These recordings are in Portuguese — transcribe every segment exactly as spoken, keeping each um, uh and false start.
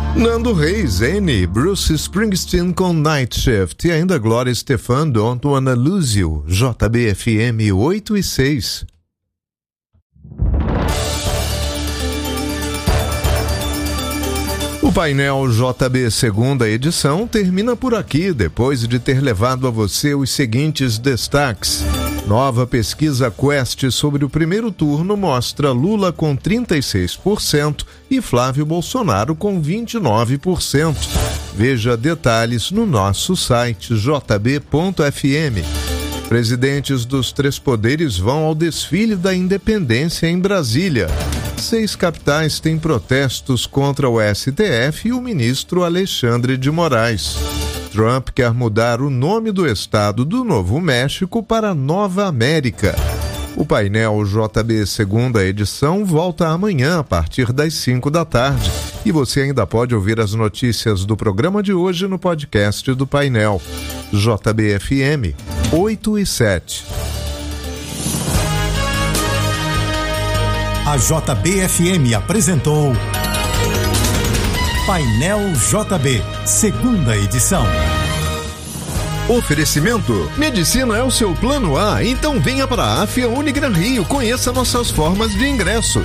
Nando Reis, N, Bruce Springsteen com Night Shift e ainda Gloria Estefan, Don't Wanna Lose You, J B F M oito e seis. O painel J B segunda edição termina por aqui, depois de ter levado a você os seguintes destaques. Nova pesquisa Quest sobre o primeiro turno mostra Lula com trinta e seis por cento e Flávio Bolsonaro com vinte e nove por cento. Veja detalhes no nosso site j b ponto f m. Presidentes dos três poderes vão ao desfile da independência em Brasília. Seis capitais têm protestos contra o S T F e o ministro Alexandre de Moraes. Trump quer mudar o nome do estado do Novo México para Nova América. O painel J B segunda edição volta amanhã a partir das cinco da tarde. E você ainda pode ouvir as notícias do programa de hoje no podcast do painel. J B F M oito e sete. A J B F M apresentou Painel J B, segunda edição. Oferecimento: medicina é o seu plano A, então venha para a Afia Unigran Rio, conheça nossas formas de ingresso.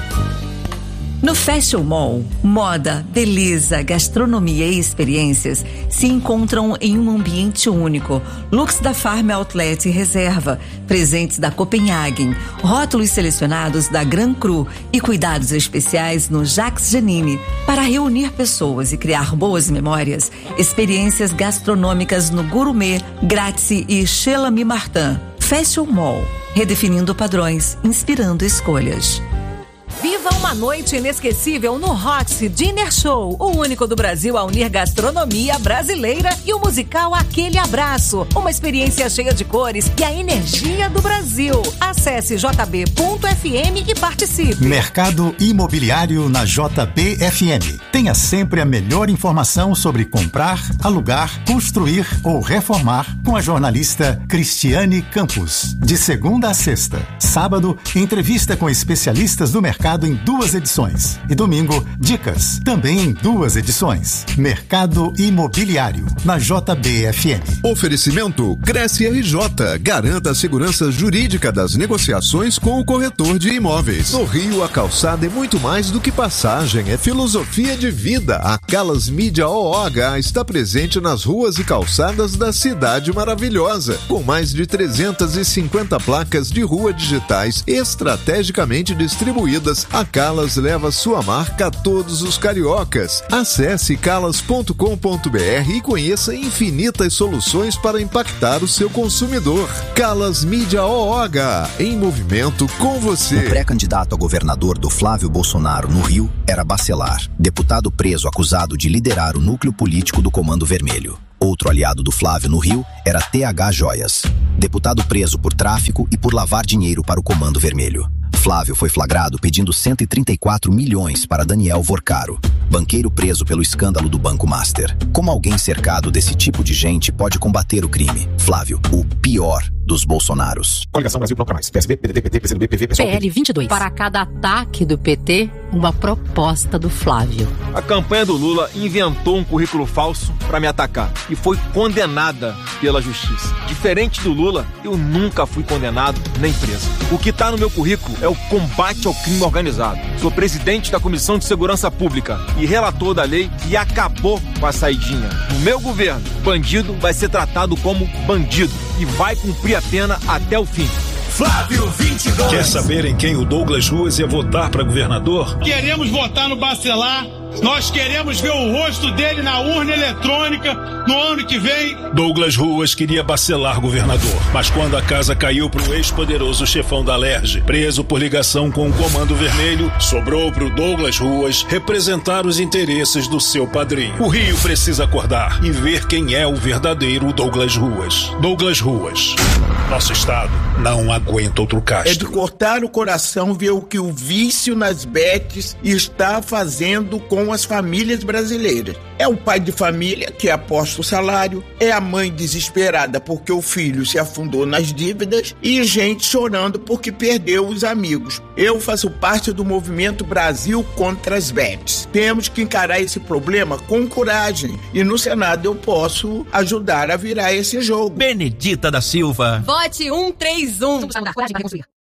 No Fashion Mall, moda, beleza, gastronomia e experiências se encontram em um ambiente único. Looks da Farm Outlet Reserva, presentes da Copenhagen, rótulos selecionados da Gran Cru e cuidados especiais no Jacques Janine. Para reunir pessoas e criar boas memórias, experiências gastronômicas no Gourmet, Grazie e Chez L'Ami Martin. Fashion Mall, redefinindo padrões, inspirando escolhas. Viva uma noite inesquecível no Roxy Dinner Show, o único do Brasil a unir gastronomia brasileira e o musical Aquele Abraço, uma experiência cheia de cores e a energia do Brasil. Acesse j b ponto f m e participe. Mercado Imobiliário na J B F M. Tenha sempre a melhor informação sobre comprar, alugar, construir ou reformar com a jornalista Cristiane Campos. De segunda a sexta. Sábado, entrevista com especialistas do mercado em duas edições. E domingo, dicas, também em duas edições. Mercado Imobiliário, na J B F M. Oferecimento Cresce R J. Garanta a segurança jurídica das negociações com o corretor de imóveis. No Rio, a calçada é muito mais do que passagem, é filosofia de vida. A Calas Mídia O O H está presente nas ruas e calçadas da cidade maravilhosa, com mais de trezentas e cinquenta placas de rua digitais estrategicamente distribuídas. A Calas leva sua marca a todos os cariocas. Acesse calas ponto com ponto b r e conheça infinitas soluções para impactar o seu consumidor. Calas Mídia O O H, em movimento com você. O pré-candidato a governador do Flávio Bolsonaro no Rio era Bacelar, deputado preso acusado de liderar o núcleo político do Comando Vermelho. Outro aliado do Flávio no Rio era T H Joias, deputado preso por tráfico e por lavar dinheiro para o Comando Vermelho. Flávio foi flagrado pedindo cento e trinta e quatro milhões para Daniel Vorcaro, banqueiro preso pelo escândalo do Banco Master. Como alguém cercado desse tipo de gente pode combater o crime? Flávio, o pior dos Bolsonaros. Coligação Brasil Pronto Mais. P S B, P D T, P T, P C do B, P V, P S O L. P L vinte e dois. Para cada ataque do P T, uma proposta do Flávio. A campanha do Lula inventou um currículo falso para me atacar e foi condenada pela justiça. Diferente do Lula, eu nunca fui condenado nem preso. O que está no meu currículo é o combate ao crime organizado. Sou presidente da Comissão de Segurança Pública e relator da lei que acabou com a saidinha. No meu governo, bandido vai ser tratado como bandido e vai cumprir a pena até o fim. Flávio vinte e dois. Quer saber em quem o Douglas Ruas ia votar para governador? Queremos votar no Bacelar. Nós queremos ver o rosto dele na urna eletrônica no ano que vem. Douglas Ruas queria Bacelar governador, mas quando a casa caiu pro ex-poderoso chefão da Alerj, preso por ligação com o Comando Vermelho, sobrou pro Douglas Ruas representar os interesses do seu padrinho. O Rio precisa acordar e ver quem é o verdadeiro Douglas Ruas. Douglas Ruas. Nosso estado não aguenta outro Castro. É de cortar o coração ver o que o vício nas bets está fazendo com com as famílias brasileiras. É o pai de família que aposta o salário, é a mãe desesperada porque o filho se afundou nas dívidas e gente chorando porque perdeu os amigos. Eu faço parte do movimento Brasil contra as bets. Temos que encarar esse problema com coragem e no Senado eu posso ajudar a virar esse jogo. Benedita da Silva. Vote um três um.